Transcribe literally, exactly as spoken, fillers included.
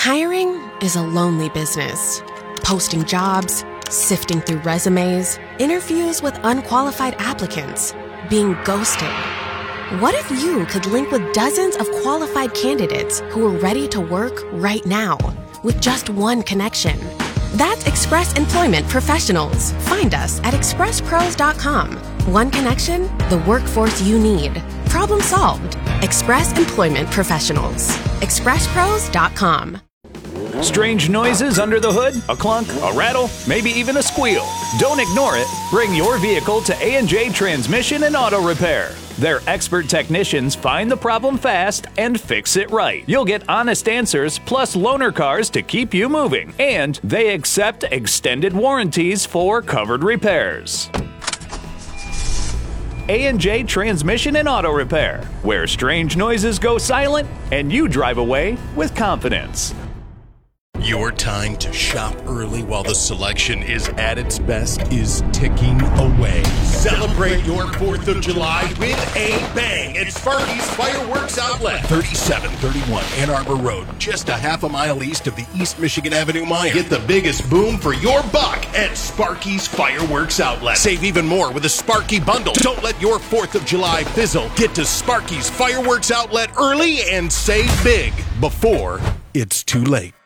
Hiring is a lonely business. Posting jobs, sifting through resumes, interviews with unqualified applicants, being ghosted. What if you could link with dozens of qualified candidates who are ready to work right now with just one connection? That's Express Employment Professionals. Find us at express pros dot com. One connection, the workforce you need. Problem solved. Express Employment Professionals. express pros dot com. Strange noises under the hood? A clunk, a rattle, maybe even a squeal. Don't ignore it. Bring your vehicle to A and J Transmission and Auto Repair. Their expert technicians find the problem fast and fix it right. You'll get honest answers plus loaner cars to keep you moving. And they accept extended warranties for covered repairs. A and J Transmission and Auto Repair, where strange noises go silent and you drive away with confidence. Your time to shop early while the selection is at its best is ticking away. Celebrate your fourth of July with a bang at Sparky's Fireworks Outlet. thirty-seven thirty-one Ann Arbor Road, just a half a mile east of the East Michigan Avenue Mine. Get the biggest boom for your buck at Sparky's Fireworks Outlet. Save even more with a Sparky bundle. Don't let your fourth of July fizzle. Get to Sparky's Fireworks Outlet early and save big before it's too late.